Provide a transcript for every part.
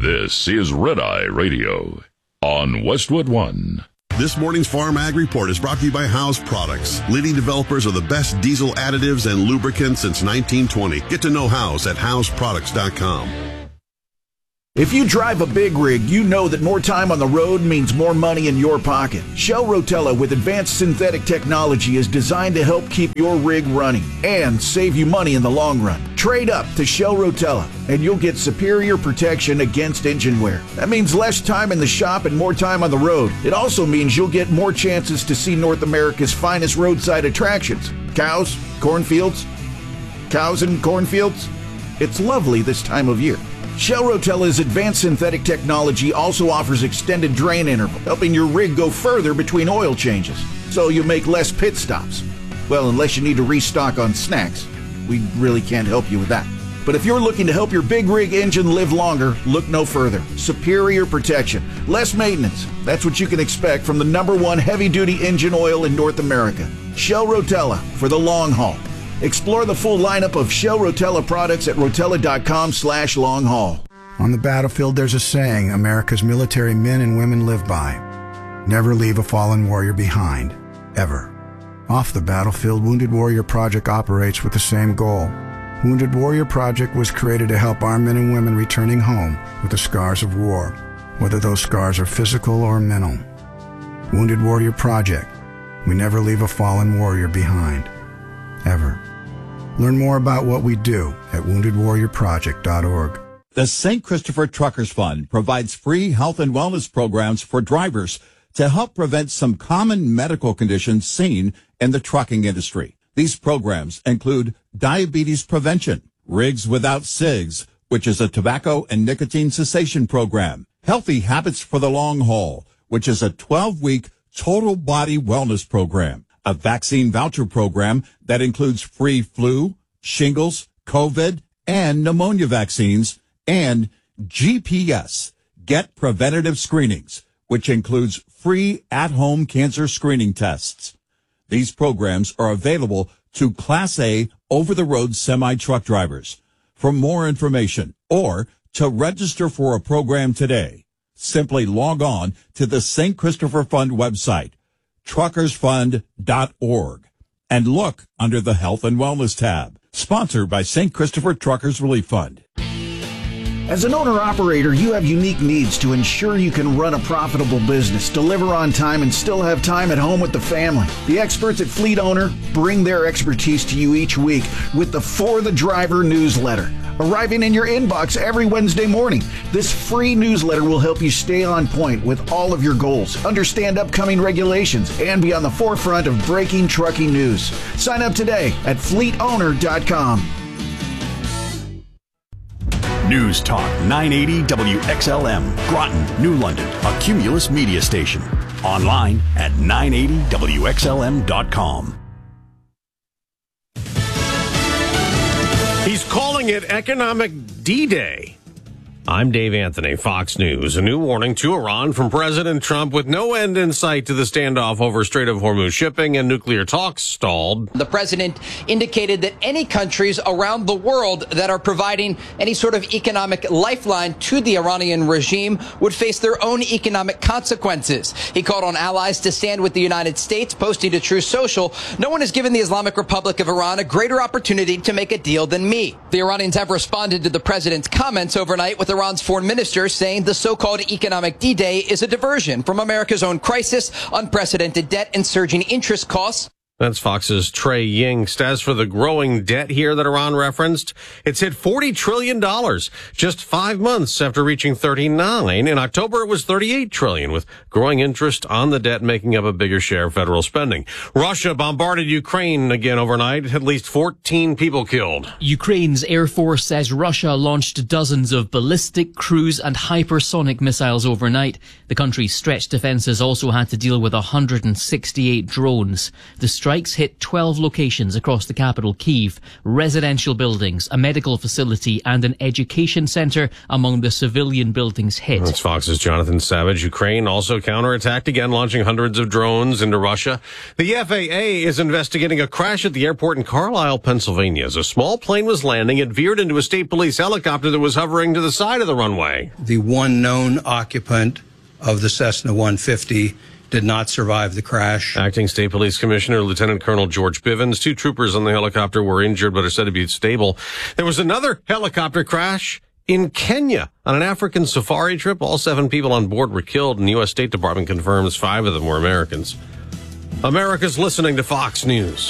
This is Red Eye Radio on Westwood One. This morning's Farm Ag Report is brought to you by House Products, leading developers of the best diesel additives and lubricants since 1920. Get to know House at houseproducts.com. If you drive a big rig, you know that more time on the road means more money in your pocket. Shell Rotella with advanced synthetic technology is designed to help keep your rig running and save you money in the long run. Trade up to Shell Rotella and you'll get superior protection against engine wear. That means less time in the shop and more time on the road. It also means you'll get more chances to see North America's finest roadside attractions. Cows, cornfields, cows and cornfields. It's lovely this time of year. Shell Rotella's advanced synthetic technology also offers extended drain interval, helping your rig go further between oil changes, so you make less pit stops. Well, unless you need to restock on snacks. We really can't help you with that. But if you're looking to help your big rig engine live longer, look no further. Superior protection, less maintenance. That's what you can expect from the #1 heavy-duty engine oil in North America. Shell Rotella for the long haul. Explore the full lineup of Shell Rotella products at rotella.com/long haul. On the battlefield, there's a saying America's military men and women live by. Never leave a fallen warrior behind, ever. Off the battlefield, Wounded Warrior Project operates with the same goal. Wounded Warrior Project was created to help our men and women returning home with the scars of war, whether those scars are physical or mental. Wounded Warrior Project. We never leave a fallen warrior behind, ever. Learn more about what we do at woundedwarriorproject.org. The St. Christopher Truckers Fund provides free health and wellness programs for drivers to help prevent some common medical conditions seen in the trucking industry. These programs include diabetes prevention, Rigs Without Cigs, which is a tobacco and nicotine cessation program, Healthy Habits for the Long Haul, which is a 12-week total body wellness program, a vaccine voucher program that includes free flu, shingles, COVID, and pneumonia vaccines, and GPS, Get Preventative Screenings, which includes free at-home cancer screening tests. These programs are available to Class A over-the-road semi-truck drivers. For more information or to register for a program today, simply log on to the St. Christopher Fund website, truckersfund.org, and look under the Health and Wellness tab. Sponsored by St. Christopher Truckers Relief Fund. As an owner-operator, you have unique needs to ensure you can run a profitable business, deliver on time, and still have time at home with the family. The experts at Fleet Owner bring their expertise to you each week with the For the Driver newsletter, arriving in your inbox every Wednesday morning. This free newsletter will help you stay on point with all of your goals, understand upcoming regulations, and be on the forefront of breaking trucking news. Sign up today at fleetowner.com. News Talk 980 WXLM, Groton, New London, a Cumulus media station. Online at 980WXLM.com. He's calling it Economic D-Day. I'm Dave Anthony, Fox News. A new warning to Iran from President Trump with no end in sight to the standoff over Strait of Hormuz shipping and nuclear talks stalled. The president indicated that any countries around the world that are providing any sort of economic lifeline to the Iranian regime would face their own economic consequences. He called on allies to stand with the United States, posting to Truth Social, "No one has given the Islamic Republic of Iran a greater opportunity to make a deal than me." The Iranians have responded to the president's comments overnight with Iran's foreign minister saying the so-called Economic D-Day is a diversion from America's own crisis, unprecedented debt, and surging interest costs. That's Fox's Trey Yingst. As for the growing debt here that Iran referenced, it's hit $40 trillion just 5 months after reaching 39. In October, it was $38 trillion, with growing interest on the debt making up a bigger share of federal spending. Russia bombarded Ukraine again overnight, at least 14 people killed. Ukraine's Air Force says Russia launched dozens of ballistic, cruise and hypersonic missiles overnight. The country's stretched defenses also had to deal with 168 drones. The strikes hit 12 locations across the capital, Kyiv, residential buildings, a medical facility and an education center among the civilian buildings hit. That's Fox's Jonathan Savage. Ukraine also counterattacked again, launching hundreds of drones into Russia. The FAA is investigating a crash at the airport in Carlisle, Pennsylvania. As a small plane was landing, it veered into a state police helicopter that was hovering to the side of the runway. The one known occupant of the Cessna 150 did not survive the crash. Acting State Police Commissioner Lieutenant Colonel George Bivens. 2 troopers on the helicopter were injured but are said to be stable. There was another helicopter crash in Kenya on an African safari trip. All 7 people on board were killed, and the U.S. State Department confirms 5 of them were Americans. America's listening to Fox News.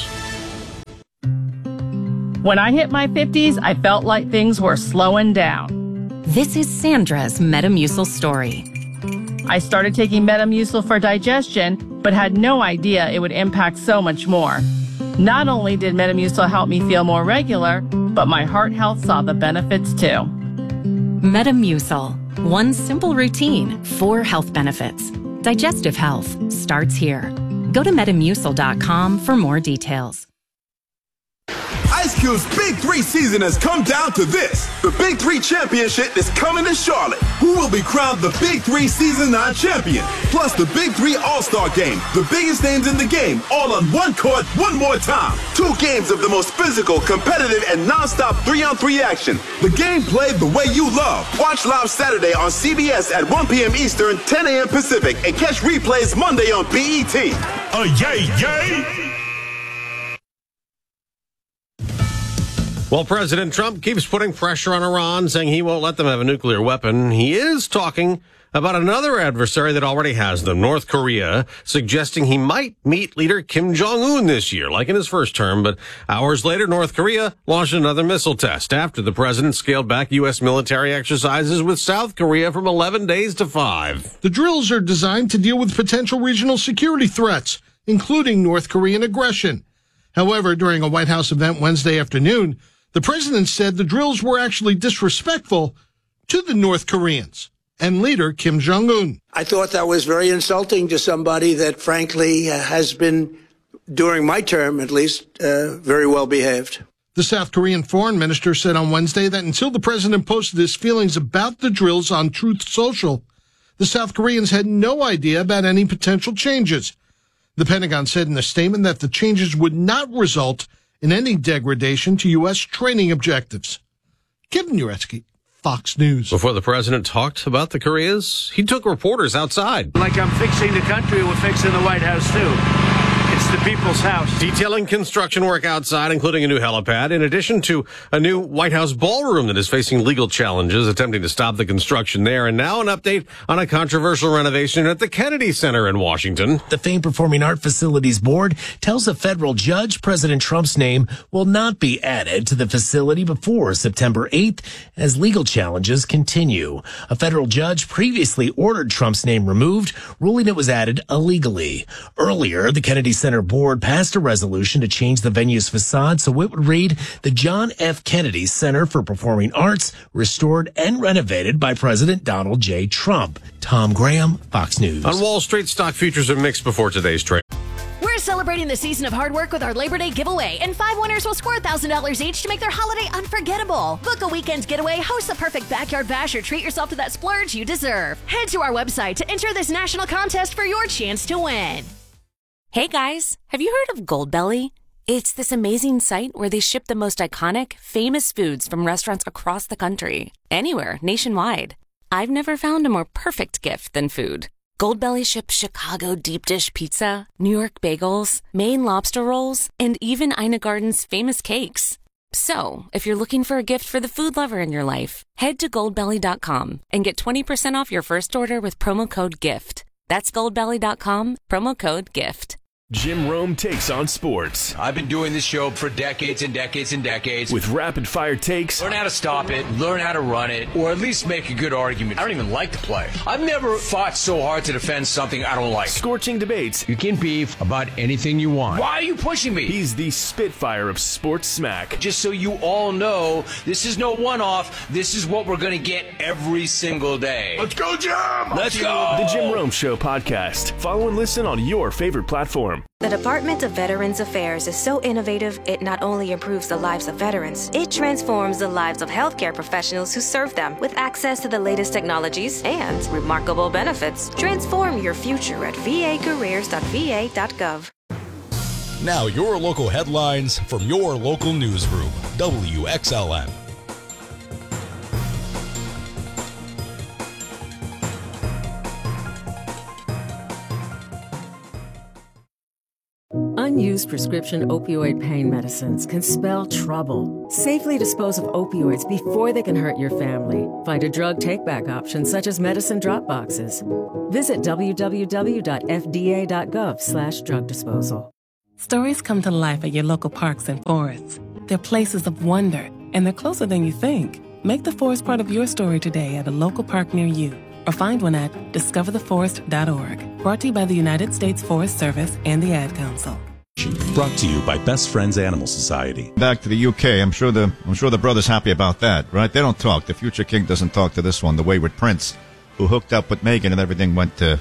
When I hit my 50s, I felt like things were slowing down. This is Sandra's Metamucil story. I started taking Metamucil for digestion, but had no idea it would impact so much more. Not only did Metamucil help me feel more regular, but my heart health saw the benefits too. Metamucil. One simple routine, 4 health benefits. Digestive health starts here. Go to Metamucil.com for more details. Ice Cube's Big 3 season has come down to this. The Big 3 Championship is coming to Charlotte. Who will be crowned the Big 3 Season 9 champion? Plus the Big 3 All-Star Game. The biggest names in the game, all on one court, one more time. 2 games of the most physical, competitive, and non-stop 3-on-3 action. The game played the way you love. Watch live Saturday on CBS at 1 p.m. Eastern, 10 a.m. Pacific, and catch replays Monday on BET. Yay, yay! Well, President Trump keeps putting pressure on Iran, saying he won't let them have a nuclear weapon. He is talking about another adversary that already has them, North Korea, suggesting he might meet leader Kim Jong-un this year, like in his first term. But hours later, North Korea launched another missile test after the president scaled back U.S. military exercises with South Korea from 11 days to 5. The drills are designed to deal with potential regional security threats, including North Korean aggression. However, during a White House event Wednesday afternoon, the president said the drills were actually disrespectful to the North Koreans and leader Kim Jong-un. I thought that was very insulting to somebody that, frankly, has been, during my term at least, very well behaved. The South Korean foreign minister said on Wednesday that until the president posted his feelings about the drills on Truth Social, the South Koreans had no idea about any potential changes. The Pentagon said in a statement that the changes would not result in any degradation to U.S. training objectives. Kevin Uretsky, Fox News. Before the president talked about the Koreas, he took reporters outside. Like I'm fixing the country, we're fixing the White House, too. It's the people's house. Detailing construction work outside, including a new helipad, in addition to a new White House ballroom that is facing legal challenges, attempting to stop the construction there. And now an update on a controversial renovation at the Kennedy Center in Washington. The famed Performing Art Facilities Board tells a federal judge President Trump's name will not be added to the facility before September 8th as legal challenges continue. A federal judge previously ordered Trump's name removed, ruling it was added illegally. Earlier, the Kennedy Center board passed a resolution to change the venue's facade so it would read the John F. Kennedy Center for Performing Arts, restored and renovated by President Donald J. Trump. Tom Graham, Fox News. On Wall Street, stock futures are mixed before today's trade. We're celebrating the season of hard work with our Labor Day giveaway, and 5 winners will score $1,000 each to make their holiday unforgettable. Book a weekend getaway, host the perfect backyard bash, or treat yourself to that splurge you deserve. Head to our website to enter this national contest for your chance to win. Hey guys, have you heard of Goldbelly? It's this amazing site where they ship the most iconic, famous foods from restaurants across the country. Anywhere, nationwide. I've never found a more perfect gift than food. Goldbelly ships Chicago deep dish pizza, New York bagels, Maine lobster rolls, and even Ina Garden's famous cakes. So, if you're looking for a gift for the food lover in your life, head to Goldbelly.com and get 20% off your first order with promo code GIFT. That's Goldbelly.com, promo code GIFT. Jim Rome takes on sports. I've been doing this show for decades and decades and decades. With rapid-fire takes. Learn how to stop it, learn how to run it, or at least make a good argument. I don't even like to play. I've never fought so hard to defend something I don't like. Scorching debates. You can beef about anything you want. Why are you pushing me? He's the Spitfire of sports smack. Just so you all know, this is no one-off. This is what we're going to get every single day. Let's go, Jim! Let's go! The Jim Rome Show podcast. Follow and listen on your favorite platform. The Department of Veterans Affairs is so innovative, it not only improves the lives of veterans, it transforms the lives of healthcare professionals who serve them with access to the latest technologies and remarkable benefits. Transform your future at vacareers.va.gov. Now your local headlines from your local newsroom, WXLN. Unused prescription opioid pain medicines can spell trouble. Safely dispose of opioids before they can hurt your family. Find a drug take-back option such as medicine drop boxes. Visit www.fda.gov/drug disposal. Stories come to life at your local parks and forests. They're places of wonder, and they're closer than you think. Make the forest part of your story today at a local park near you, or find one at discovertheforest.org. Brought to you by the United States Forest Service and the Ad Council. Brought to you by Best Friends Animal Society. Back to the UK. I'm sure the brother's happy about that, right? They don't talk. The future king doesn't talk to this one, the wayward prince, who hooked up with Meghan and everything went to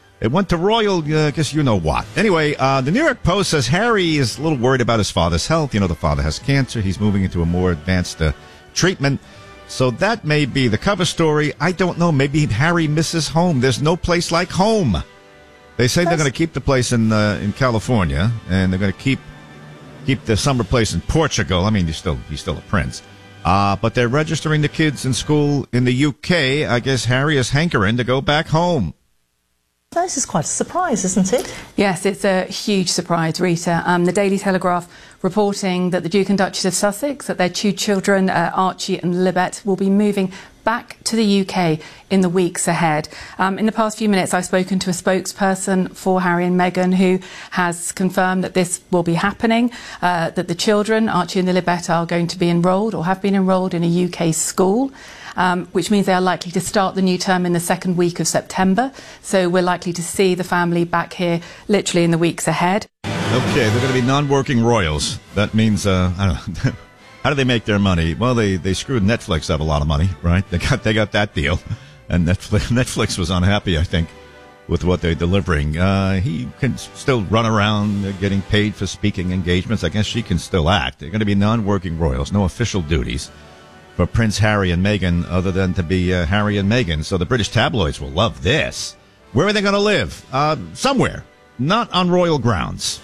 royal, I guess you know what. Anyway, the New York Post says Harry is a little worried about his father's health. You know, the father has cancer. He's moving into a more advanced treatment. So that may be the cover story. I don't know. Maybe Harry misses home. There's no place like home. They say they're going to keep the place in California, and they're going to keep the summer place in Portugal. I mean, he's still a prince. But they're registering the kids in school in the UK. I guess Harry is hankering to go back home. This is quite a surprise, isn't it? Yes, it's a huge surprise, Rita. The Daily Telegraph reporting that the Duke and Duchess of Sussex, that their two children, Archie and Libet, will be moving back to the UK in the weeks ahead. In the past few minutes, I've spoken to a spokesperson for Harry and Meghan who has confirmed that this will be happening, that the children, Archie and Libet, are going to be enrolled or have been enrolled in a UK school. Which means they are likely to start the new term in the second week of September. So we're likely to see the family back here literally in the weeks ahead. Okay, they're going to be non-working royals. That means, I don't know, how do they make their money? Well, they screwed Netflix out of a lot of money, right? They got that deal. And Netflix was unhappy, I think, with what they're delivering. He can still run around getting paid for speaking engagements. I guess she can still act. They're going to be non-working royals, no official duties for Prince Harry and Meghan other than to be Harry and Meghan. So the British tabloids will love this. Where are they going to live? Somewhere, not on royal grounds.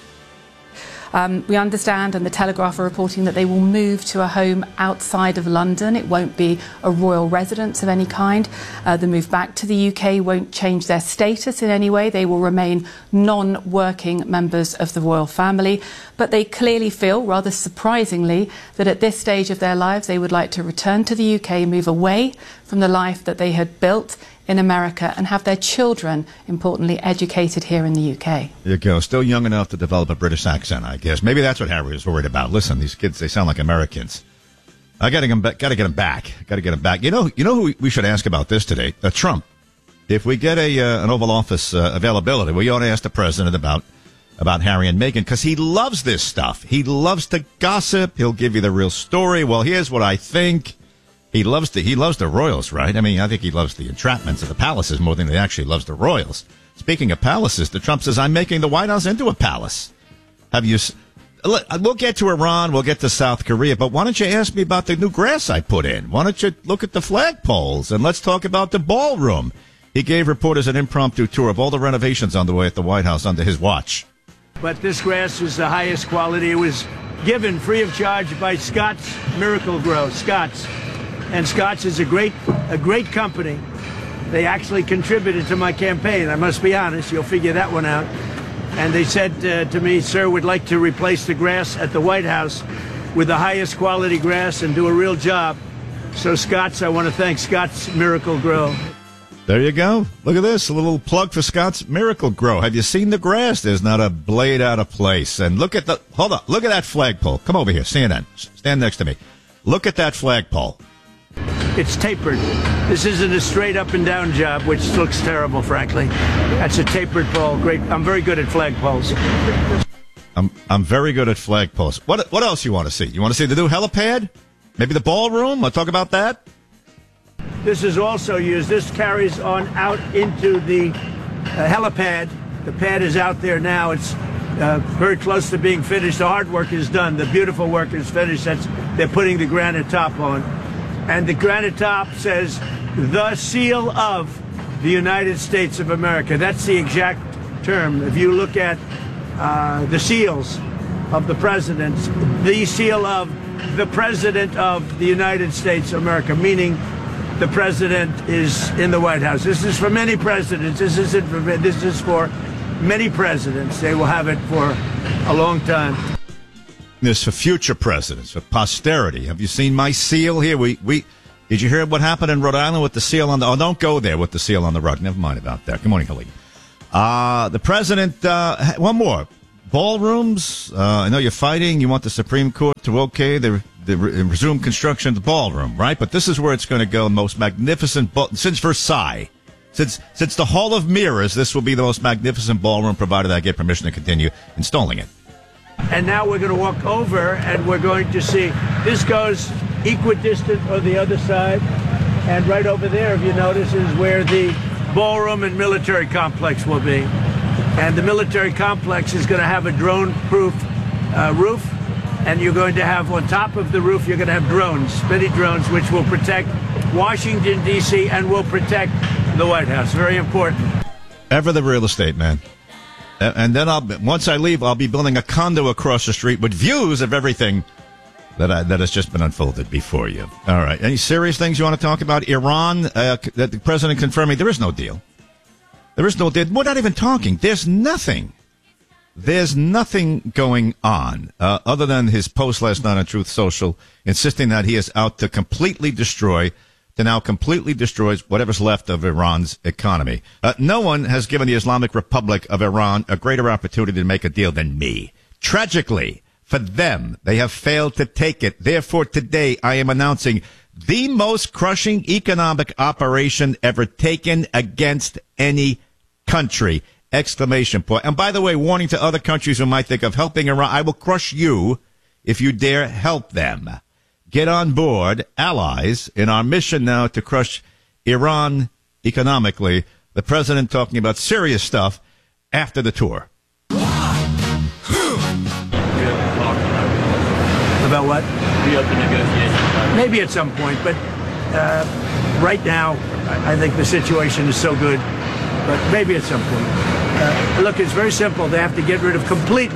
We understand, and the Telegraph are reporting, that they will move to a home outside of London. It won't be a royal residence of any kind. The move back to the UK won't change their status in any way. They will remain non-working members of the royal family. But they clearly feel, rather surprisingly, that at this stage of their lives they would like to return to the UK, move away from the life that they had built in America, and have their children, importantly, educated here in the UK. There you go. Still young enough to develop a British accent, I guess. Maybe that's what Harry was worried about. Listen, these kids, they sound like Americans. I got to get them back. Got to get them back. You know who we should ask about this today? Trump. If we get an Oval Office availability, we ought to ask the president about Harry and Meghan, because he loves this stuff. He loves to gossip. He'll give you the real story. Well, here's what I think. He loves the royals, right? I mean, I think he loves the entrapments of the palaces more than he actually loves the royals. Speaking of palaces, the Trump says, I'm making the White House into a palace. We'll get to Iran, we'll get to South Korea, but why don't you ask me about the new grass I put in? Why don't you look at the flagpoles, and let's talk about the ballroom. He gave reporters an impromptu tour of all the renovations on the way at the White House under his watch. But this grass is the highest quality. It was given free of charge by Scott's Miracle-Gro. Scott's. And Scott's is a great company. They actually contributed to my campaign. I must be honest. You'll figure that one out. And they said to me, sir, we'd like to replace the grass at the White House with the highest quality grass and do a real job. So Scott's, I want to thank Scott's Miracle-Gro. There you go. Look at this. A little plug for Scott's Miracle-Gro. Have you seen the grass? There's not a blade out of place. And look at that flagpole. Come over here, CNN. Stand next to me. Look at that flagpole. It's tapered. This isn't a straight up and down job, which looks terrible, frankly. That's a tapered pole. Great. I'm very good at flagpoles. I'm very good at flagpoles. What else you want to see? You want to see the new helipad? Maybe the ballroom? I'll talk about that. This is also used. This carries on out into the helipad. The pad is out there now. It's very close to being finished. The hard work is done. The beautiful work is finished. They're putting the granite top on. And the granite top says, "The seal of the United States of America." That's the exact term. If you look at the seals of the presidents, the seal of the President of the United States of America, meaning the president is in the White House. This is for many presidents. This is for many presidents. They will have it for a long time. This for future presidents, for posterity. Have you seen my seal here? Did you hear what happened in Rhode Island with the seal on the... Oh, don't go there with the seal on the rug. Never mind about that. Good morning, Khalid. The president... one more. Ballrooms. I know you're fighting. You want the Supreme Court to resume construction of the ballroom, right? But this is where it's going to go. Most magnificent... since Versailles. Since the Hall of Mirrors, this will be the most magnificent ballroom, provided I get permission to continue installing it. And now we're going to walk over, and we're going to see... This goes equidistant on the other side. And right over there, if you notice, is where the ballroom and military complex will be. And the military complex is going to have a drone-proof roof. And you're going to have, on top of the roof, you're going to have drones, many drones, which will protect Washington, D.C., and will protect the White House. Very important. Ever the real estate, man. And then once I leave, I'll be building a condo across the street with views of everything that has just been unfolded before you. All right. Any serious things you want to talk about? Iran, that the president confirming there is no deal. There is no deal. We're not even talking. There's nothing. There's nothing going on other than his post last night on Truth Social insisting that he is out to completely destroys whatever's left of Iran's economy. No one has given the Islamic Republic of Iran a greater opportunity to make a deal than me. Tragically, for them, they have failed to take it. Therefore, today, I am announcing the most crushing economic operation ever taken against any country. Exclamation point. And by the way, warning to other countries who might think of helping Iran, I will crush you if you dare help them. Get on board, allies, in our mission now to crush Iran economically. The president talking about serious stuff after the tour. About what? Reopen negotiations. Maybe at some point, but right now, I think the situation is so good. But maybe at some point. Look, it's very simple. They have to get rid of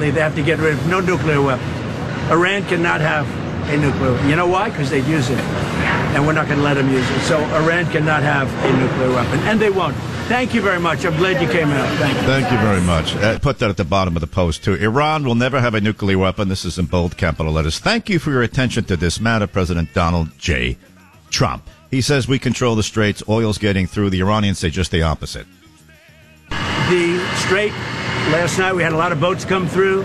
no nuclear weapons. Iran cannot have a nuclear weapon. You know why? Because they'd use it. And we're not going to let them use it. So Iran cannot have a nuclear weapon. And they won't. Thank you very much. I'm glad you came out. Thank you. Thank you very much. Put that at the bottom of the post, too. Iran will never have a nuclear weapon. This is in bold capital letters. Thank you for your attention to this matter, President Donald J. Trump. He says we control the straits. Oil's getting through. The Iranians say just the opposite. The strait, last night we had a lot of boats come through.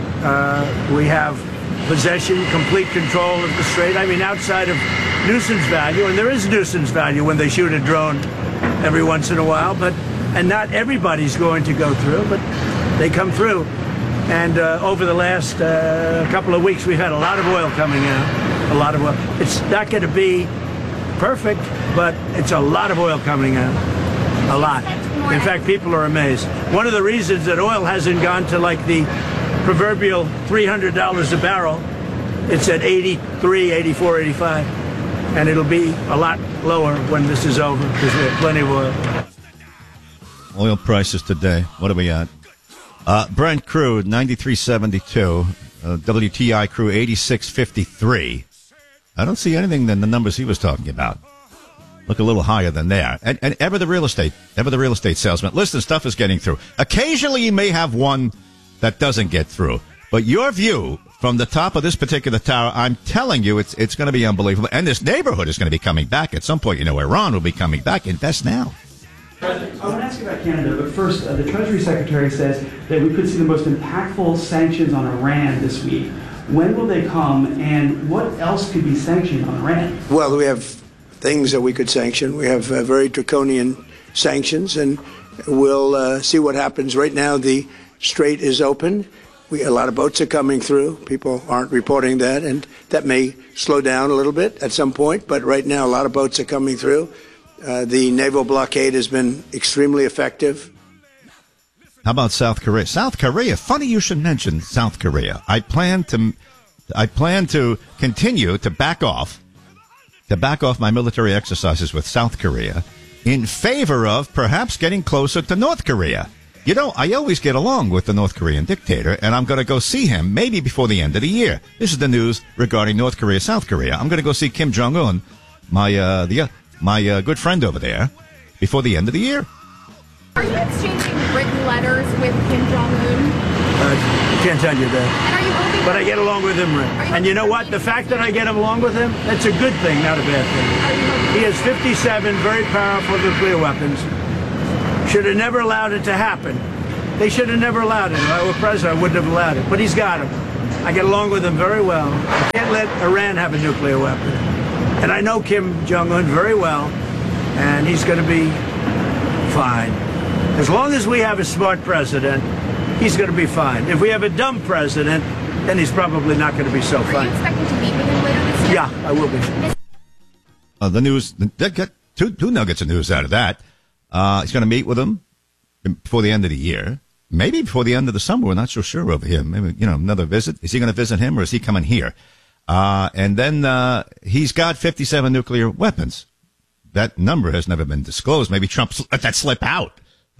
We have possession, complete control of the strait. I mean, outside of nuisance value, and there is nuisance value when they shoot a drone every once in a while, and not everybody's going to go through, but they come through. And over the last couple of weeks, we've had a lot of oil coming out, a lot of oil. It's not going to be perfect, but it's a lot of oil coming out, a lot. In fact, people are amazed. One of the reasons that oil hasn't gone to like the proverbial $300 a barrel, it's at 83, 84, 85. And it'll be a lot lower when this is over because we have plenty of oil. Oil prices today, what are we at? Brent crude, 93.72. WTI crude, 86.53. I don't see anything than the numbers he was talking about. Look a little higher than there. And ever the real estate salesman. Listen, stuff is getting through. Occasionally you may have one that doesn't get through. But your view from the top of this particular tower, I'm telling you, it's going to be unbelievable. And this neighborhood is going to be coming back at some point. You know, Iran will be coming back. Invest now. President, I want to ask you about Canada, but first, the Treasury Secretary says that we could see the most impactful sanctions on Iran this week. When will they come, and what else could be sanctioned on Iran? Well, we have things that we could sanction. We have very draconian sanctions, and we'll see what happens. Right now, the strait is open. A lot of boats are coming through. People aren't reporting that, and that may slow down a little bit at some point. But right now, a lot of boats are coming through. The naval blockade has been extremely effective. How about South Korea? South Korea. Funny you should mention South Korea. I plan to continue to back off my military exercises with South Korea in favor of perhaps getting closer to North Korea. You know, I always get along with the North Korean dictator, and I'm going to go see him maybe before the end of the year. This is the news regarding North Korea, South Korea. I'm going to go see Kim Jong-un, my good friend over there, before the end of the year. Are you exchanging written letters with Kim Jong-un? I can't tell you that. And are you hoping but I get along with him. And you know what? The fact that I get along with him, that's a good thing, not a bad thing. He has 57 very powerful nuclear weapons. Should have never allowed it to happen. They should have never allowed it. If I were president, I wouldn't have allowed it. But he's got them. I get along with him very well. I can't let Iran have a nuclear weapon. And I know Kim Jong-un very well, and he's going to be fine. As long as we have a smart president, he's going to be fine. If we have a dumb president, then he's probably not going to be so fine. Are you expecting to meet with him later this year? Yeah, I will be. The news, they got two nuggets of news out of that. He's going to meet with him before the end of the year. Maybe before the end of the summer. We're not so sure over here. Maybe, another visit. Is he going to visit him or is he coming here? And then he's got 57 nuclear weapons. That number has never been disclosed. Maybe Trump let that slip out.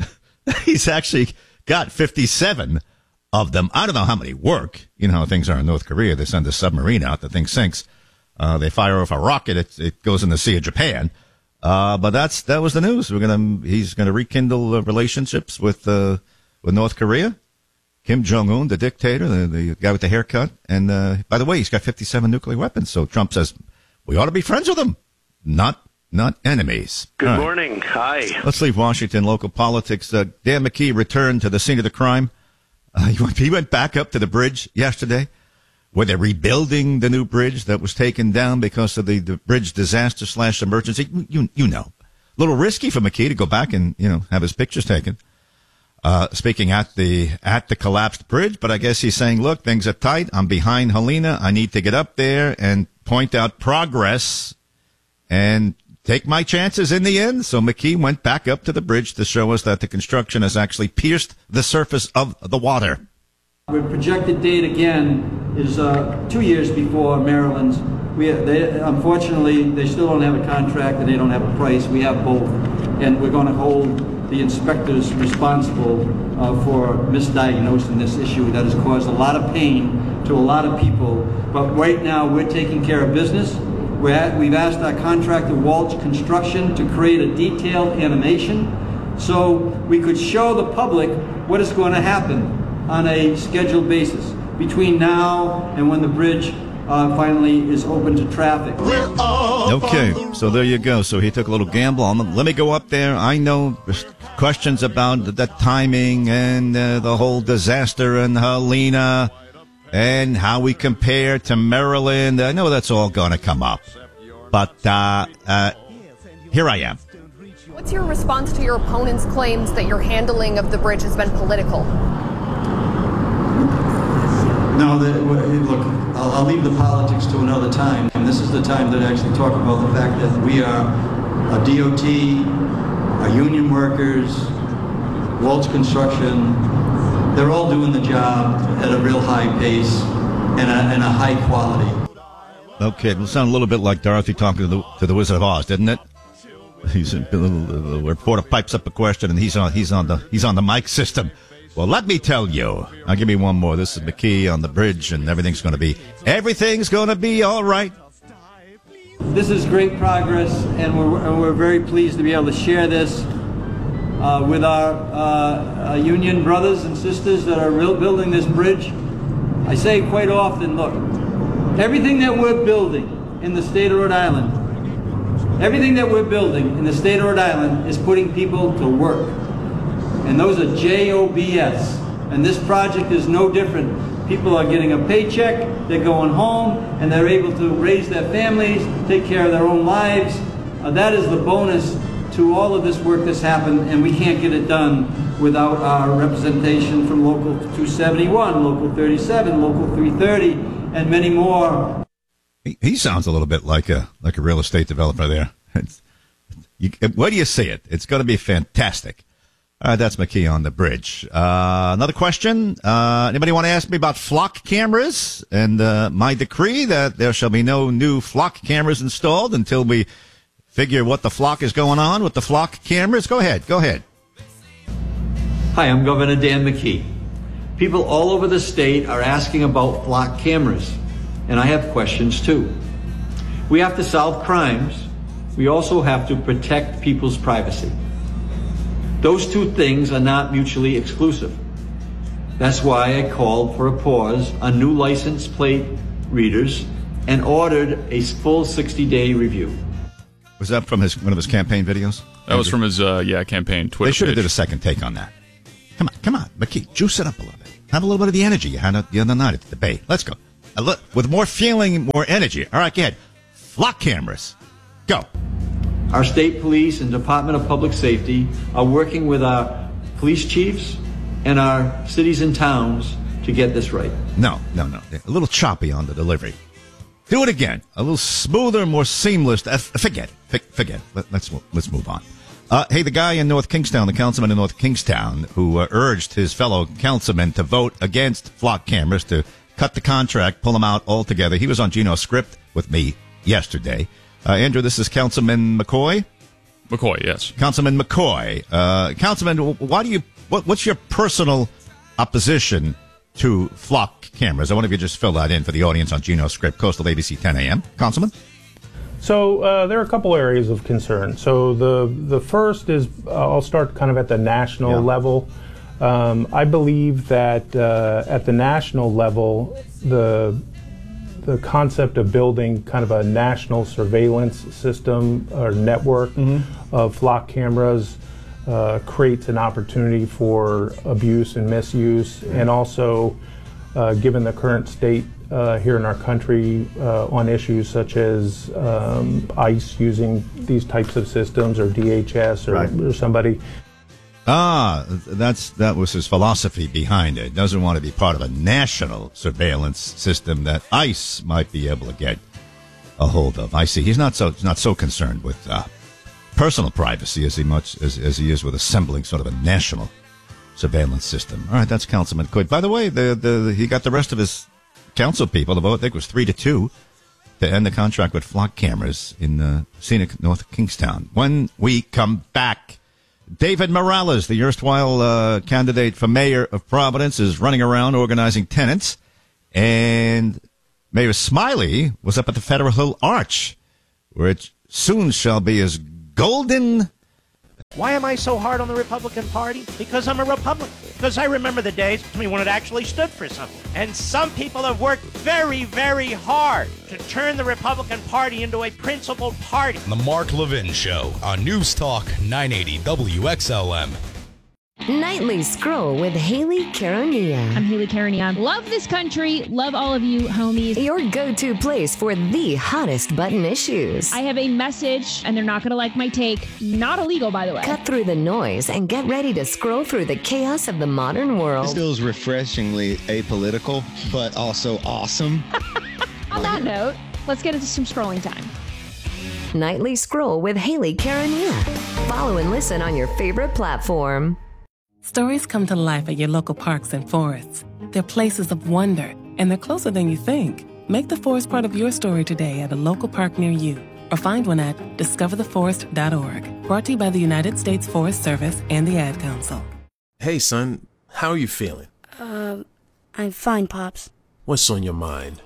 He's actually got 57 of them. I don't know how many work. You know how things are in North Korea. They send a submarine out. The thing sinks. They fire off a rocket. It goes in the Sea of Japan. But that was the news. He's gonna rekindle relationships with North Korea. Kim Jong-un, the dictator, the guy with the haircut. And by the way, he's got 57 nuclear weapons. So Trump says we ought to be friends with him, not enemies. Good morning. Hi. Let's leave Washington local politics. Dan McKee returned to the scene of the crime. He went back up to the bridge yesterday, where they're rebuilding the new bridge that was taken down because of the bridge disaster / emergency. You know, a little risky for McKee to go back and, have his pictures taken. Speaking at the collapsed bridge, but I guess he's saying, look, things are tight. I'm behind Helena. I need to get up there and point out progress and take my chances in the end. So McKee went back up to the bridge to show us that the construction has actually pierced the surface of the water. Our projected date again is 2 years before Maryland's. Unfortunately, they still don't have a contract and they don't have a price. We have both, and we're going to hold the inspectors responsible for misdiagnosing this issue that has caused a lot of pain to a lot of people. But right now, we're taking care of business. We've asked our contractor, Walsh Construction, to create a detailed animation so we could show the public what is going to happen on a scheduled basis between now and when the bridge finally is open to traffic. Okay, so there you go. So he took a little gamble on them. Let me go up there. I know there's questions about the timing and the whole disaster in Helena and how we compare to Maryland. I know that's all going to come up. But here I am. What's your response to your opponent's claims that your handling of the bridge has been political? No, look, I'll leave the politics to another time. And this is the time to actually talk about the fact that we are a DOT, our union workers, Walsh Construction, they're all doing the job at a real high pace and a high quality. Okay, it'll sound a little bit like Dorothy talking to the Wizard of Oz, didn't it? The reporter pipes up a question and he's on the mic system. Well, let me tell you. I'll give me one more. This is McKee on the bridge, and everything's going to be all right. This is great progress, and we're very pleased to be able to share this with our union brothers and sisters that are building this bridge. I say quite often, look, everything that we're building in the state of Rhode Island, is putting people to work. And those are JOBS. And this project is no different. People are getting a paycheck, they're going home, and they're able to raise their families, take care of their own lives. That is the bonus to all of this work that's happened, and we can't get it done without our representation from Local 271, Local 37, Local 330, and many more. He sounds a little bit like a real estate developer there. Where do you see it? It's going to be fantastic. That's McKee on the bridge. Another question. Anybody want to ask me about flock cameras and my decree that there shall be no new flock cameras installed until we figure what the flock is going on with the flock cameras? Go ahead. Hi, I'm Governor Dan McKee. People all over the state are asking about flock cameras, and I have questions too. We have to solve crimes. We also have to protect people's privacy. Those two things are not mutually exclusive. That's why I called for a pause on new license plate readers and ordered a full 60-day review. Was that from one of his campaign videos? That was from his campaign Twitter They should have page. did a second take on that. Come on, McKee, juice it up a little bit. Have a little bit of the energy you had the other night at the debate. Let's go. With more feeling, more energy. All right, go ahead. Flock cameras. Go. Our state police and Department of Public Safety are working with our police chiefs and our cities and towns to get this right. No. A little choppy on the delivery. Do it again. A little smoother, more seamless. Forget it. Let's move on. Hey, the guy in North Kingstown, the councilman in North Kingstown, who urged his fellow councilmen to vote against flock cameras to cut the contract, pull them out altogether. He was on Gino's script with me yesterday. Andrew, this is Councilman McCoy? McCoy, yes. Councilman McCoy. Councilman, what's your personal opposition to flock cameras? I wonder if you just fill that in for the audience on Gino's script, Coastal ABC 10 a.m. Councilman? So there are a couple areas of concern. So the first is, I'll start kind of at the national level. I believe that at the national level, the concept of building kind of a national surveillance system or network of flock cameras creates an opportunity for abuse and misuse, and also given the current state here in our country on issues such as ICE using these types of systems, or DHS or somebody. That was his philosophy behind it. Doesn't want to be part of a national surveillance system that ICE might be able to get a hold of. I see. He's not so concerned with personal privacy as he is with assembling sort of a national surveillance system. All right, that's Councilman Coy. By the way, he got the rest of his council people to vote. I think it was 3-2 to end the contract with flock cameras in scenic North Kingstown. When we come back, David Morales, the erstwhile candidate for mayor of Providence, is running around organizing tenants, and Mayor Smiley was up at the Federal Hill Arch, where it soon shall be as golden. Why am I so hard on the Republican Party? Because I'm a Republican. Because I remember the days when it actually stood for something. And some people have worked very, very hard to turn the Republican Party into a principled party. The Mark Levin Show on News Talk 980 WXLM. Nightly Scroll with Haley Caronia. I'm Haley Caronia. Love this country. Love all of you, homies. Your go-to place for the hottest button issues. I have a message, and they're not going to like my take. Not illegal, by the way. Cut through the noise and get ready to scroll through the chaos of the modern world. This feels refreshingly apolitical, but also awesome. On that note, let's get into some scrolling time. Nightly Scroll with Haley Caronia. Follow and listen on your favorite platform. Stories come to life at your local parks and forests. They're places of wonder, and they're closer than you think. Make the forest part of your story today at a local park near you, or find one at discovertheforest.org. Brought to you by the United States Forest Service and the Ad Council. Hey, son, how are you feeling? I'm fine, Pops. What's on your mind?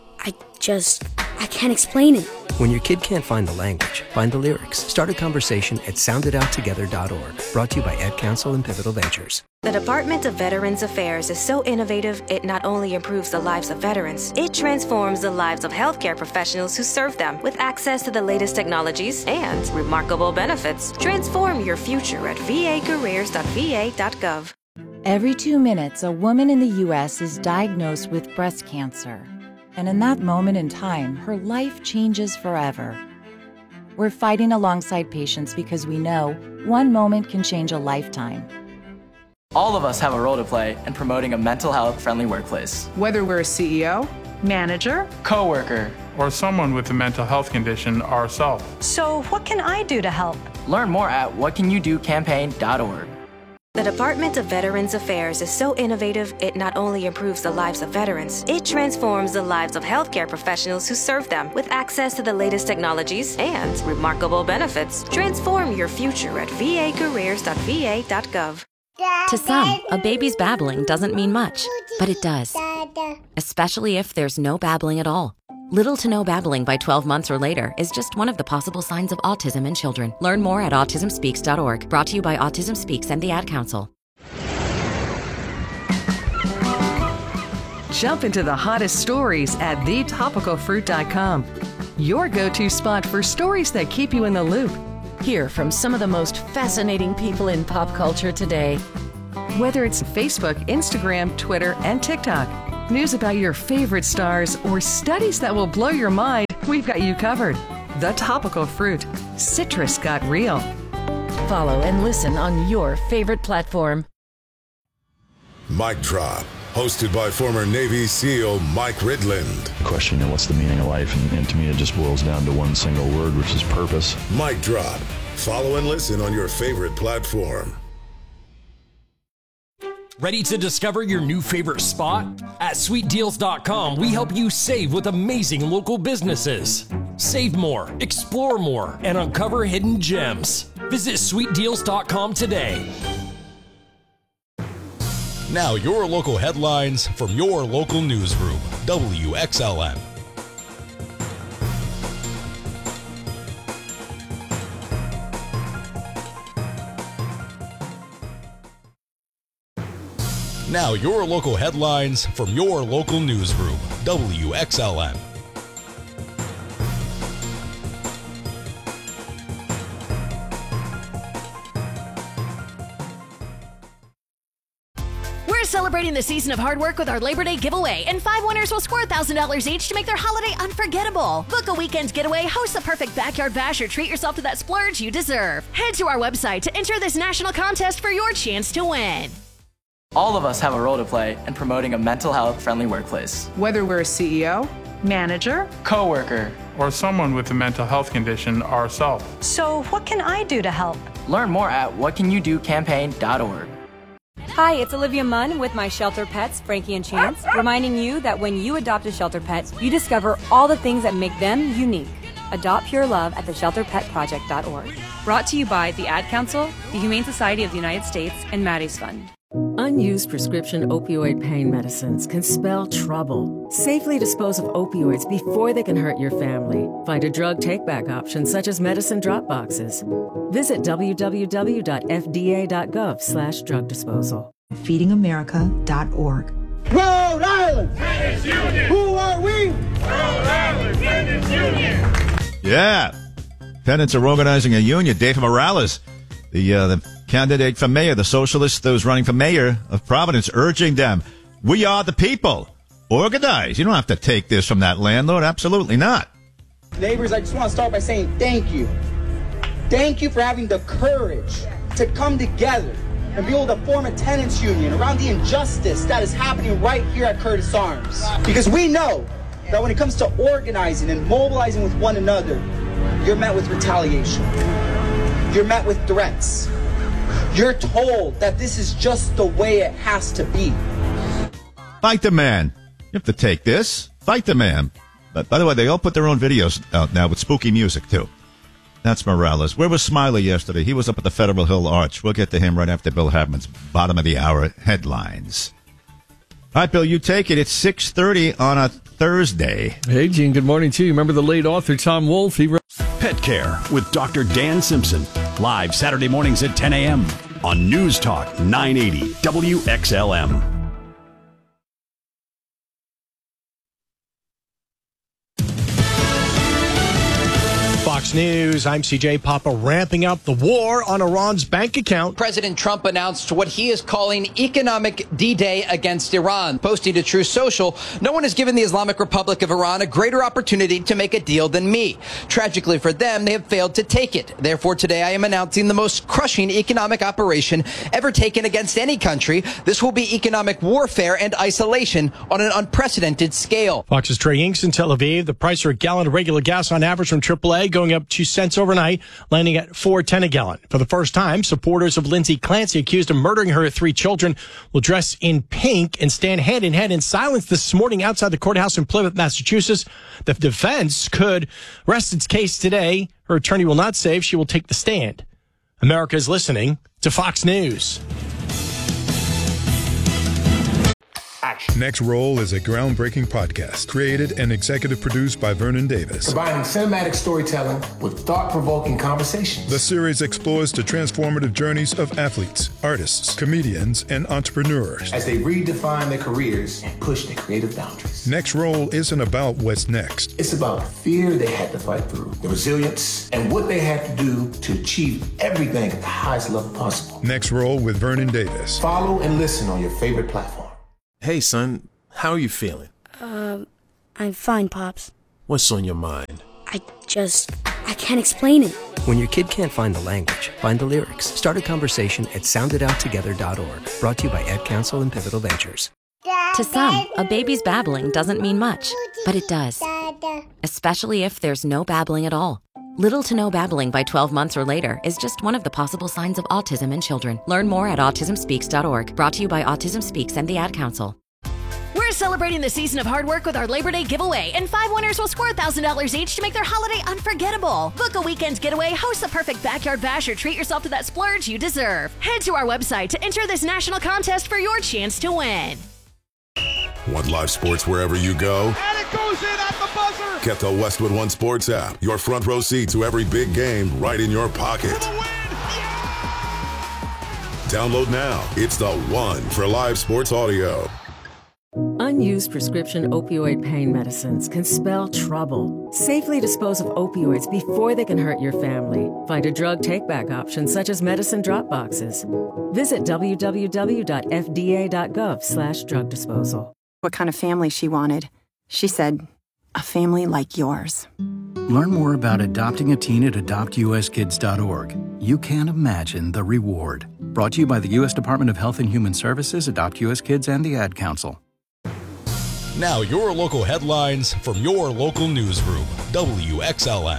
I can't explain it. When your kid can't find the language, find the lyrics. Start a conversation at soundedouttogether.org. Brought to you by Ad Council and Pivotal Ventures. The Department of Veterans Affairs is so innovative, it not only improves the lives of veterans, it transforms the lives of healthcare professionals who serve them with access to the latest technologies and remarkable benefits. Transform your future at vacareers.va.gov. Every 2 minutes, a woman in the U.S. is diagnosed with breast cancer. And in that moment in time, her life changes forever. We're fighting alongside patients because we know one moment can change a lifetime. All of us have a role to play in promoting a mental health-friendly workplace. Whether we're a CEO, manager, coworker, or someone with a mental health condition ourselves. So what can I do to help? Learn more at whatcanyoudocampaign.org. The Department of Veterans Affairs is so innovative, it not only improves the lives of veterans, it transforms the lives of healthcare professionals who serve them with access to the latest technologies and remarkable benefits. Transform your future at vacareers.va.gov. To some, a baby's babbling doesn't mean much, but it does. Especially if there's no babbling at all. Little to no babbling by 12 months or later is just one of the possible signs of autism in children. Learn more at autismspeaks.org. Brought to you by Autism Speaks and the Ad Council. Jump into the hottest stories at thetopicalfruit.com. Your go-to spot for stories that keep you in the loop. Hear from some of the most fascinating people in pop culture today. Whether it's Facebook, Instagram, Twitter, and TikTok, news about your favorite stars, or studies that will blow your mind, we've got you covered. The Topical Fruit. Citrus got real. Follow and listen on your favorite platform. Mic Drop, hosted by former Navy SEAL Mike Ridland. The question, what's the meaning of life? And to me, it just boils down to one single word, which is purpose. Mic Drop. Follow and listen on your favorite platform. Ready to discover your new favorite spot? At sweetdeals.com, we help you save with amazing local businesses. Save more, explore more, and uncover hidden gems. Visit sweetdeals.com today. Now your local headlines from your local newsroom, WXLN. Now your local headlines from your local newsroom, WXLN. We're celebrating the season of hard work with our Labor Day giveaway, and 5 winners will score $1,000 each to make their holiday unforgettable. Book a weekend getaway, host the perfect backyard bash, or treat yourself to that splurge you deserve. Head to our website to enter this national contest for your chance to win. All of us have a role to play in promoting a mental health friendly workplace. Whether we're a CEO, manager, coworker, or someone with a mental health condition ourselves. So what can I do to help? Learn more at whatcanyoudocampaign.org. Hi, it's Olivia Munn with my shelter pets, Frankie and Chance, reminding you that when you adopt a shelter pet, you discover all the things that make them unique. Adopt pure love at theshelterpetproject.org. Brought to you by the Ad Council, the Humane Society of the United States, and Maddie's Fund. Unused prescription opioid pain medicines can spell trouble. Safely dispose of opioids before they can hurt your family. Find a drug take-back option such as medicine drop boxes. Visit www.fda.gov/drug disposal. FeedingAmerica.org. Rhode Island! Tennis Union! Who are we? Rhode Island Tennis Union! Yeah. Tenants are organizing a union. Dave Morales, the candidate for mayor, the socialist who's running for mayor of Providence, urging them, we are the people. Organize. You don't have to take this from that landlord. Absolutely not. Neighbors, I just want to start by saying thank you. Thank you for having the courage to come together and be able to form a tenants union around the injustice that is happening right here at Curtis Arms. Because we know that when it comes to organizing and mobilizing with one another, you're met with retaliation. You're met with threats. You're told that this is just the way it has to be. Fight the man. You have to take this. Fight the man. But by the way, they all put their own videos out now with spooky music, too. That's Morales. Where was Smiley yesterday? He was up at the Federal Hill Arch. We'll get to him right after Bill Haveman's bottom of the hour headlines. All right, Bill, you take it. It's 6:30 on a Thursday. Hey, Gene, good morning to you. Remember the late author Tom Wolfe? Pet Care with Dr. Dan Simpson. Live Saturday mornings at 10 a.m. on News Talk 980 WXLM. Fox News, I'm CJ Papa, ramping up the war on Iran's bank account. President Trump announced what he is calling economic D-Day against Iran. Posting to Truth Social, no one has given the Islamic Republic of Iran a greater opportunity to make a deal than me. Tragically for them, they have failed to take it. Therefore, today I am announcing the most crushing economic operation ever taken against any country. This will be economic warfare and isolation on an unprecedented scale. Fox's Trey Inks in Tel Aviv. The price for a gallon of regular gas on average from AAA going up 2 cents overnight, landing at $4.10 a gallon. For the first time, supporters of Lindsay Clancy, accused of murdering her 3 children, will dress in pink and stand hand in hand in silence this morning outside the courthouse in Plymouth, Massachusetts. The defense could rest its case today. Her attorney will not say if she will take the stand. America is listening to Fox News. Next Roll is a groundbreaking podcast created and executive produced by Vernon Davis. Combining cinematic storytelling with thought-provoking conversations. The series explores the transformative journeys of athletes, artists, comedians, and entrepreneurs as they redefine their careers and push their creative boundaries. Next Roll isn't about what's next. It's about the fear they had to fight through, the resilience, and what they had to do to achieve everything at the highest level possible. Next Roll with Vernon Davis. Follow and listen on your favorite platform. Hey, son, how are you feeling? I'm fine, Pops. What's on your mind? I can't explain it. When your kid can't find the language, find the lyrics. Start a conversation at sounditouttogether.org. Brought to you by Ad Council and Pivotal Ventures. To some, a baby's babbling doesn't mean much, but it does. Especially if there's no babbling at all. Little to no babbling by 12 months or later is just one of the possible signs of autism in children. Learn more at autismspeaks.org. Brought to you by Autism Speaks and the Ad Council. We're celebrating the season of hard work with our Labor Day giveaway, and 5 winners will score $1,000 each to make their holiday unforgettable. Book a weekend getaway, host the perfect backyard bash, or treat yourself to that splurge you deserve. Head to our website to enter this national contest for your chance to win. Want live sports wherever you go? And it goes in at the buzzer! Get the Westwood One Sports app. Your front row seat to every big game right in your pocket. Download now. It's the one for live sports audio. Unused prescription opioid pain medicines can spell trouble. Safely dispose of opioids before they can hurt your family. Find a drug take-back option such as medicine drop boxes. Visit www.fda.gov/drug disposal. What kind of family she wanted. She said, a family like yours. Learn more about adopting a teen at adoptuskids.org. You can't imagine the reward. Brought to you by the U.S. Department of Health and Human Services, Adopt U.S. Kids, and the Ad Council. Now your local headlines from your local newsroom, WXLM.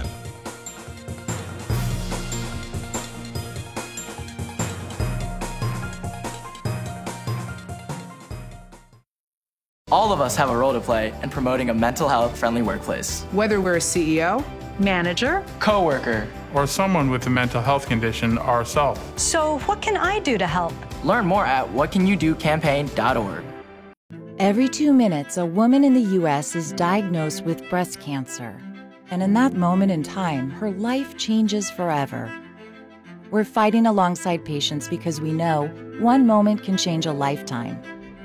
All of us have a role to play in promoting a mental health-friendly workplace. Whether we're a CEO, manager, coworker, or someone with a mental health condition ourselves. So what can I do to help? Learn more at whatcanyoudocampaign.org. Every 2 minutes, a woman in the U.S. is diagnosed with breast cancer. And in that moment in time, her life changes forever. We're fighting alongside patients because we know one moment can change a lifetime.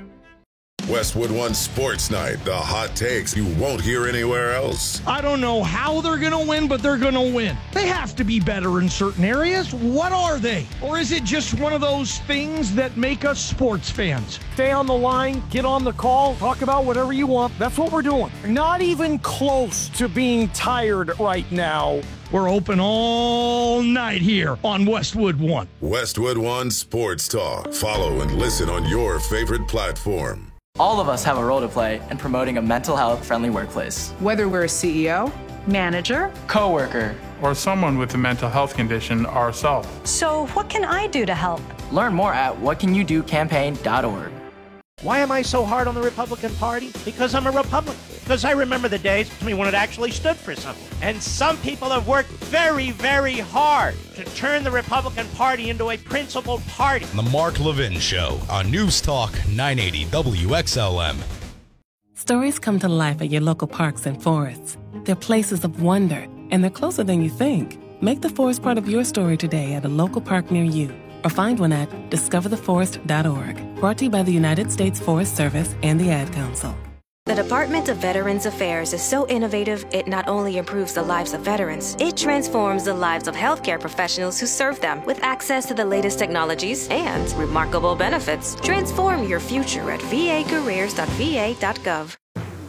Westwood One Sports Night, the hot takes you won't hear anywhere else. I don't know how they're going to win, but they're going to win. They have to be better in certain areas. What are they? Or is it just one of those things that make us sports fans? Stay on the line, get on the call, talk about whatever you want. That's what we're doing. Not even close to being tired right now. We're open all night here on Westwood One. Westwood One Sports Talk. Follow and listen on your favorite platform. All of us have a role to play in promoting a mental health-friendly workplace. Whether we're a CEO, manager, coworker, or someone with a mental health condition ourselves. So what can I do to help? Learn more at whatcanyoudocampaign.org. Why am I so hard on the Republican Party? Because I'm a Republican. Because I remember the days when it actually stood for something. And some people have worked very, very hard to turn the Republican Party into a principled party. The Mark Levin Show on News Talk 980 WXLM. Stories come to life at your local parks and forests. They're places of wonder, and they're closer than you think. Make the forest part of your story today at a local park near you, or find one at discovertheforest.org. Brought to you by the United States Forest Service and the Ad Council. The Department of Veterans Affairs is so innovative, it not only improves the lives of veterans, it transforms the lives of healthcare professionals who serve them with access to the latest technologies and remarkable benefits. Transform your future at vacareers.va.gov.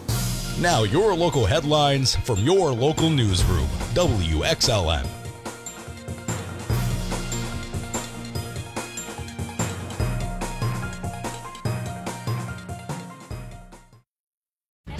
Now your local headlines from your local newsroom, WXLM.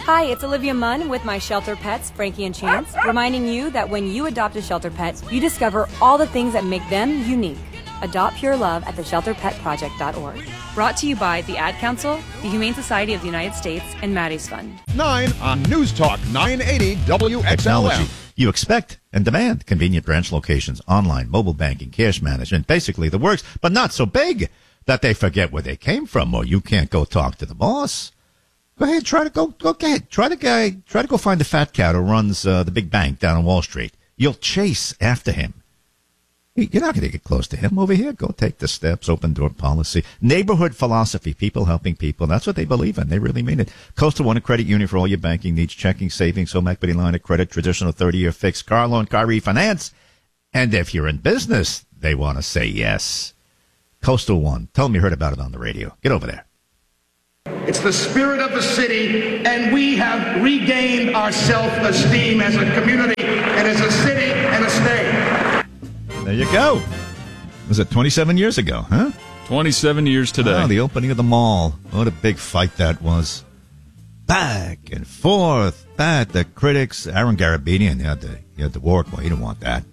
Hi, it's Olivia Munn with my shelter pets, Frankie and Chance, reminding you that when you adopt a shelter pet, you discover all the things that make them unique. Adopt pure love at theshelterpetproject.org. Brought to you by the Ad Council, the Humane Society of the United States, and Maddie's Fund. 9 on News Talk 980 WXLM. You expect and demand convenient branch locations, online, mobile banking, cash management, basically the works, but not so big that they forget where they came from, or you can't go talk to the boss. Go ahead, try to go find the fat cat who runs the big bank down on Wall Street. You'll chase after him. You're not going to get close to him. Over here, go take the steps, open door policy, neighborhood philosophy, people helping people. That's what they believe in. They really mean it. Coastal One Credit Union for all your banking needs, checking, savings, home equity line of credit, traditional 30-year fixed, car loan, car refinance. And if you're in business, they want to say yes. Coastal One. Tell them you heard about it on the radio. Get over there. It's the spirit of the city, and we have regained our self-esteem as a community and as a city and a state. There you go. Was it 27 years ago, huh? 27 years today. Oh, the opening of the mall. What a big fight that was. Back and forth. The critics, Aaron Garabedian, he had to walk. Well, he didn't want that.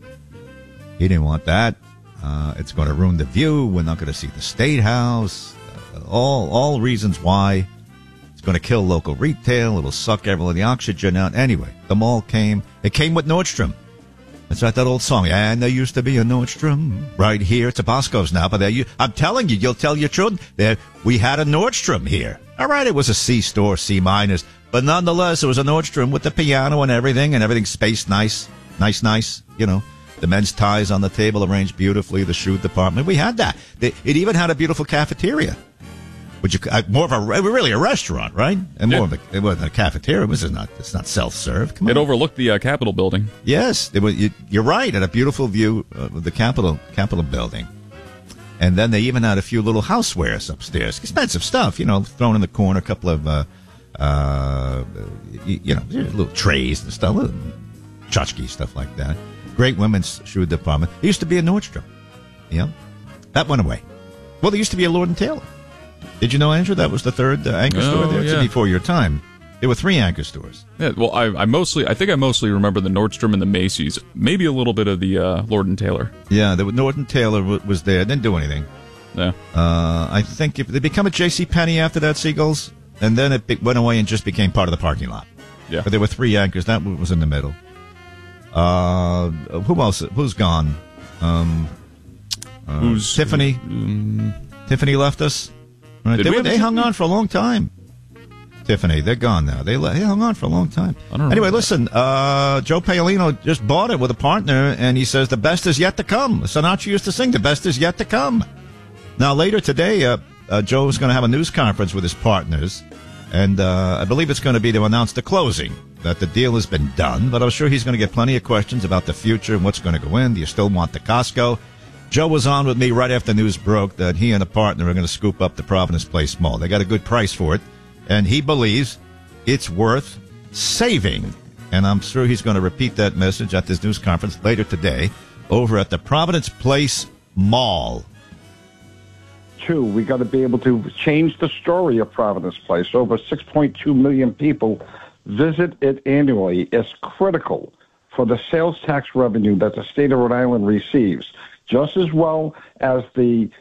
It's going to ruin the view. We're not going to see the State House. All reasons why. It's going to kill local retail. It'll suck everyone the oxygen out. Anyway, the mall came. It came with Nordstrom. It's like that old song. And there used to be a Nordstrom right here. It's a Bosco's now, but I'm telling you, you'll tell your children that we had a Nordstrom here. All right, it was a C store, C-, but nonetheless, it was a Nordstrom with the piano and everything spaced nice. You know, the men's ties on the table arranged beautifully. The shoe department, we had that. It even had a beautiful cafeteria. Really a restaurant, right? And it wasn't a cafeteria. It's not self-serve. Come on. It overlooked the Capitol building. Yes, you're right. Had a beautiful view of the Capitol building. And then they even had a few little housewares upstairs. Expensive stuff, thrown in the corner. A couple of, little trays and stuff, little tchotchke stuff like that. Great women's shoe department. There used to be a Nordstrom. That went away. Well, there used to be a Lord & Taylor. Did you know, Andrew, that was the third anchor store there? It's before your time. There were 3 anchor stores. Yeah, well, I think I mostly remember the Nordstrom and the Macy's. Maybe a little bit of the Lord & Taylor. Yeah, the Lord & Taylor was there. Didn't do anything. Yeah. I think if they become a JCPenney after that, Seagulls, and then it went away and just became part of the parking lot. Yeah. But there were 3 anchors. That was in the middle. Who else? Who's gone? Who's Tiffany? Tiffany left us. Right. They hung on for a long time. Tiffany, they're gone now. They hung on for a long time. Anyway, listen, Joe Paolino just bought it with a partner, and he says the best is yet to come. Sinatra used to sing, the best is yet to come. Now, later today, Joe's going to have a news conference with his partners, and I believe it's going to be to announce the closing, that the deal has been done, but I'm sure he's going to get plenty of questions about the future and what's going to go in. Do you still want the Costco? Joe was on with me right after news broke that he and a partner are going to scoop up the Providence Place Mall. They got a good price for it, and he believes it's worth saving. And I'm sure he's going to repeat that message at this news conference later today over at the Providence Place Mall. True, we got to be able to change the story of Providence Place. Over 6.2 million people visit it annually. It's critical for the sales tax revenue that the state of Rhode Island receives. Just as well as that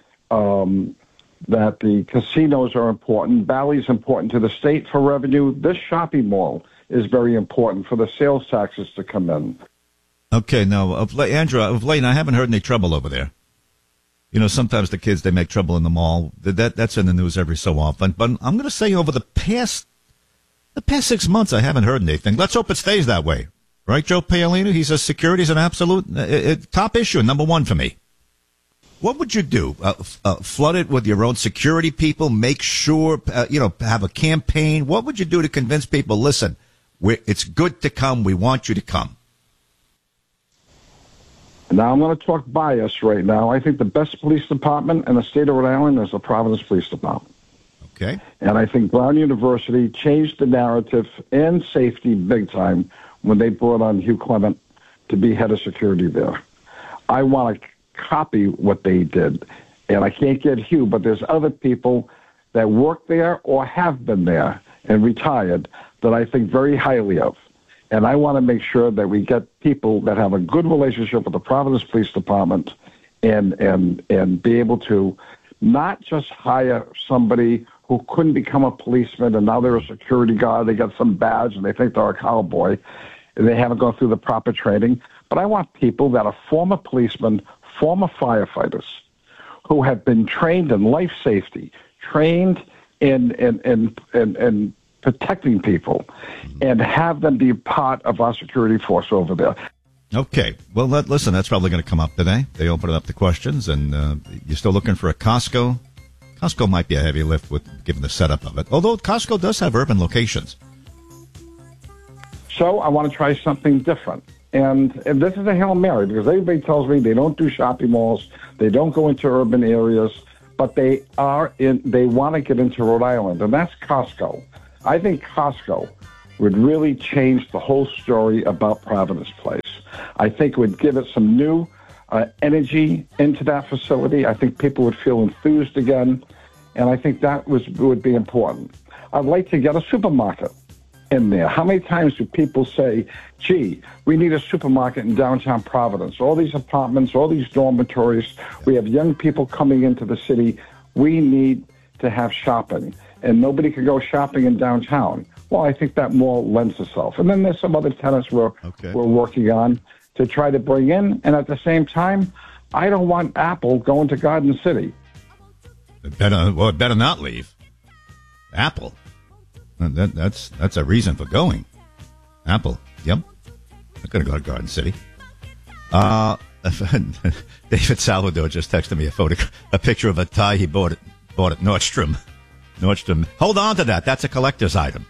the casinos are important, Bally's important to the state for revenue. This shopping mall is very important for the sales taxes to come in. Okay, now, Andrew, of late, I haven't heard any trouble over there. Sometimes the kids, they make trouble in the mall. That's in the news every so often. But I'm going to say over the past 6 months, I haven't heard anything. Let's hope it stays that way. Right, Joe Paolino? He says security is an absolute top issue, number one for me. What would you do? Flood it with your own security people? Make sure, have a campaign? What would you do to convince people, listen, it's good to come. We want you to come. Now, I'm going to talk bias right now. I think the best police department in the state of Rhode Island is the Providence Police Department. Okay. And I think Brown University changed the narrative and safety big time when they brought on Hugh Clement to be head of security there. I want to copy what they did. And I can't get Hugh, but there's other people that work there or have been there and retired that I think very highly of. And I want to make sure that we get people that have a good relationship with the Providence Police Department and be able to not just hire somebody who couldn't become a policeman and now they're a security guard, they got some badge and they think they're a cowboy and they haven't gone through the proper training. But I want people that are former policemen, former firefighters, who have been trained in life safety, trained in protecting people, and have them be part of our security force over there. Okay. Well, listen, that's probably going to come up today. They open it up to questions, and you're still looking for a Costco. Costco might be a heavy lift given the setup of it, although Costco does have urban locations. So I want to try something different. And this is a Hail Mary, because everybody tells me they don't do shopping malls, they don't go into urban areas, but they want to get into Rhode Island, and that's Costco. I think Costco would really change the whole story about Providence Place. I think it would give it some new energy into that facility. I think people would feel enthused again, and I think that would be important. I'd like to get a supermarket in there. How many times do people say, gee, we need a supermarket in downtown Providence, all these apartments, all these dormitories, we have young people coming into the city, we need to have shopping, and nobody can go shopping in downtown. Well, I think that more lends itself. And then there's some other tenants we're working on to try to bring in, and at the same time, I don't want Apple going to Garden City. It better not leave. Apple. That's a reason for going. Apple. Yep. I'm going to go to Garden City. David Salvador just texted me a picture of a tie he bought at Nordstrom. Nordstrom. Hold on to that. That's a collector's item.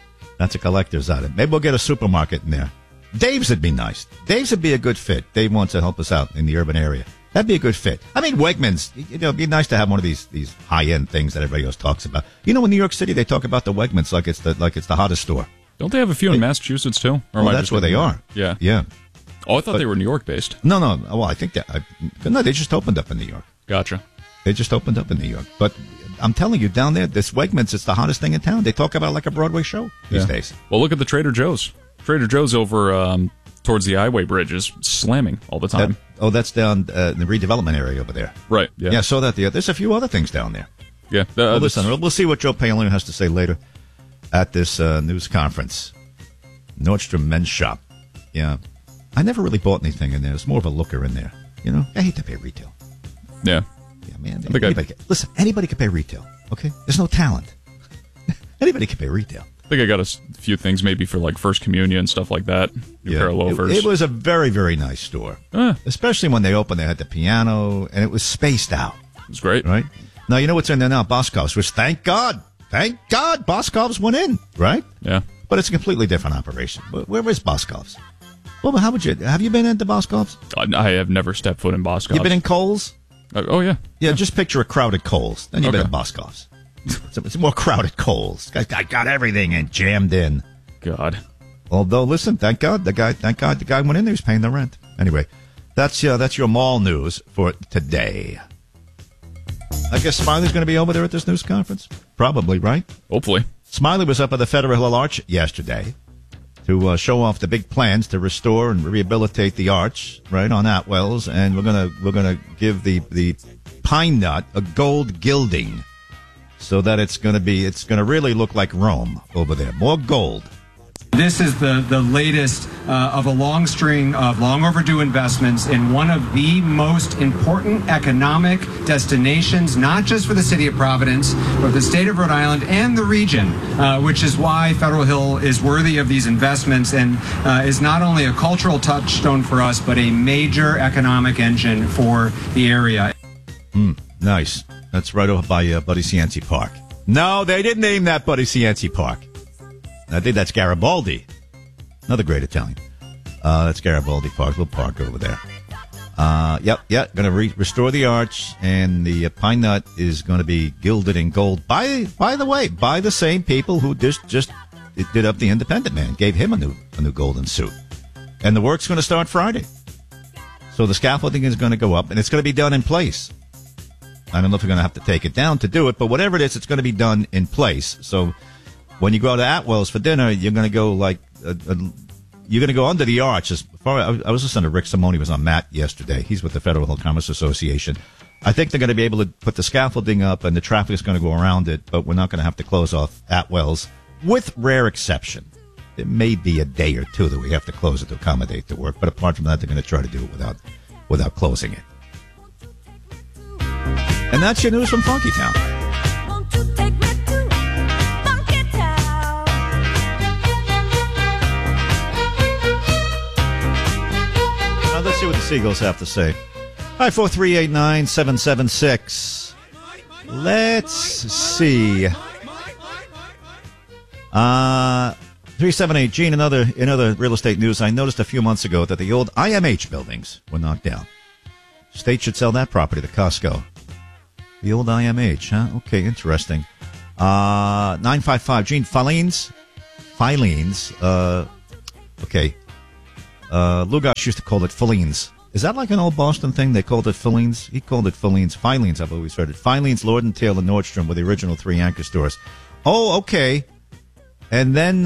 Maybe we'll get a supermarket in there. Dave's would be nice. Dave's would be a good fit. Dave wants to help us out in the urban area. That'd be a good fit. I mean, Wegmans, it'd be nice to have one of these high-end things that everybody else talks about. You know, in New York City, they talk about the Wegmans like it's the hottest store. Don't they have a few in Massachusetts, too? Well, that's where they are. Yeah. Yeah. Oh, I thought they were New York-based. No. Well, I think no, they just opened up in New York. Gotcha. They just opened up in New York. But I'm telling you, down there, this Wegmans, it's the hottest thing in town. They talk about it like a Broadway show these days. Well, look at the Trader Joe's. Trader Joe's over towards the Highway Bridge is slamming all the time. That's down in the redevelopment area over there. Right, yeah. Yeah, I saw that. There's a few other things down there. Yeah. Listen, we'll see what Joe Paolino has to say later at this news conference. Nordstrom Men's Shop. Yeah. I never really bought anything in there. It's more of a looker in there. You know, I hate to pay retail. Yeah. Yeah, man. Anybody can pay retail, okay? There's no talent. Anybody can pay retail. I think I got a few things maybe for like First Communion and stuff like that. New pair of loafers. It was a very, very nice store. Especially when they opened, they had the piano, and it was spaced out. It was great. Right? Now, you know what's in there now? Boscov's, which thank God, Boscov's went in, right? Yeah. But it's a completely different operation. Where is Boscov's? Well, how would have you been into Boscov's? I have never stepped foot in Boscov's. You been in Kohl's? Oh, yeah. Yeah, just picture a crowded Kohl's. Then you've been at Boscov's. It's a more crowded Kohl's. I got everything in, jammed in. God. Although, listen, thank God the guy went in there. He was paying the rent. Anyway, that's your mall news for today. I guess Smiley's going to be over there at this news conference. Probably, right? Hopefully. Smiley was up at the Federal Hill Arch yesterday to show off the big plans to restore and rehabilitate the arch, right, on Atwells, and we're gonna give the pine nut a gold gilding, so that it's gonna really look like Rome over there. More gold. This is the latest of a long string of long overdue investments in one of the most important economic destinations, not just for the city of Providence, but the state of Rhode Island and the region, which is why Federal Hill is worthy of these investments and is not only a cultural touchstone for us, but a major economic engine for the area. Nice. That's right over by Buddy Cianci Park. No, they didn't name that Buddy Cianci Park. I think that's Garibaldi. Another great Italian. That's Garibaldi Park, little park over there. Yep. Going to restore the arch, and the pine nut is going to be gilded in gold. By the way, by the same people who just did up the Independent Man, gave him a new golden suit. And the work's going to start Friday. So the scaffolding is going to go up, and it's going to be done in place. I don't know if we're going to have to take it down to do it, but whatever it is, it's going to be done in place. So when you go to Atwell's for dinner, you're going to go like you're going to go under the arch. I was listening to Rick Simone. He was on Matt yesterday. He's with the Federal Hill Commerce Association. I think they're going to be able to put the scaffolding up, and the traffic is going to go around it, but we're not going to have to close off Atwell's, with rare exception. There may be a day or two that we have to close it to accommodate the work, but apart from that, they're going to try to do it without closing it. And that's your news from Funky Town. Now let's see what the Seagulls have to say. All right, 4389776. Let's see. 378 Gene, in other real estate news, I noticed a few months ago that the old IMH buildings were knocked down. State should sell that property to Costco. The old IMH, huh? Okay, interesting. 955 Gene, Filines. Okay. Lugosh used to call it Filines. Is that like an old Boston thing? They called it Filines? He called it Filines. Filines, I've always heard it. Filines, Lord & Taylor, Nordstrom were the original 3 anchor stores. Oh, okay. And then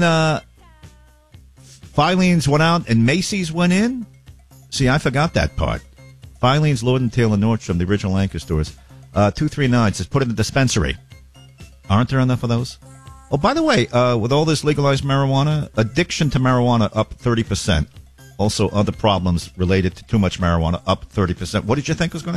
Filines went out and Macy's went in? See, I forgot that part. Filines, Lord & Taylor, Nordstrom, the original anchor stores. 239 says put in the dispensary. Aren't there enough of those? Oh, by the way, with all this legalized marijuana, addiction to marijuana up 30%. Also, other problems related to too much marijuana up 30%. What did you think was going to